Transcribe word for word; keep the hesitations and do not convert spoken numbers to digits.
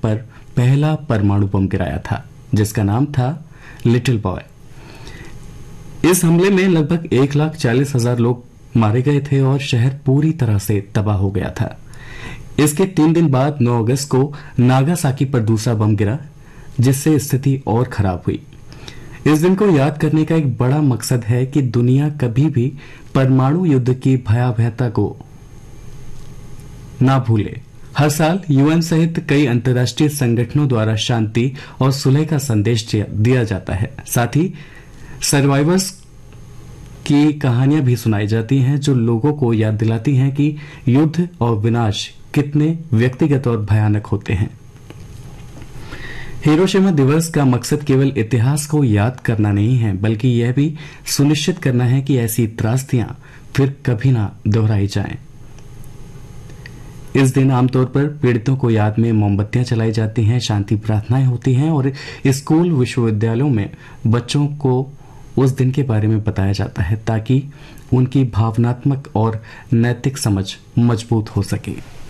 पर पहला परमाणु बम गिराया था, जिसका नाम था लिटिल बॉय। इस हमले में लगभग एक लाख चालीस हजार लोग मारे गए थे और शहर पूरी तरह से तबाह हो गया था। इसके तीन दिन बाद नौ अगस्त को नागासाकी पर दूसरा बम गिरा, जिससे स्थिति और खराब हुई। इस दिन को याद करने का एक बड़ा मकसद है कि दुनिया कभी भी परमाणु युद्ध की भयावहता को ना भूले। हर साल यूएन सहित कई अंतर्राष्ट्रीय संगठनों द्वारा शांति और सुलह का संदेश दिया जाता है। साथ ही सर्वाइवर्स की कहानियां भी सुनाई जाती हैं, जो लोगों को याद दिलाती हैं कि युद्ध और विनाश कितने व्यक्तिगत और भयानक होते हैं। हिरोशिमा दिवस का मकसद केवल इतिहास को याद करना नहीं है, बल्कि यह भी सुनिश्चित करना है कि ऐसी त्रासदियां फिर कभी ना दोहराई जाएं। इस दिन आमतौर पर पीड़ितों को याद में मोमबत्तियां जलाई जाती हैं, शांति प्रार्थनाएं होती हैं और स्कूल विश्वविद्यालयों में बच्चों को उस दिन के बारे में बताया जाता है, ताकि उनकी भावनात्मक और नैतिक समझ मजबूत हो सके।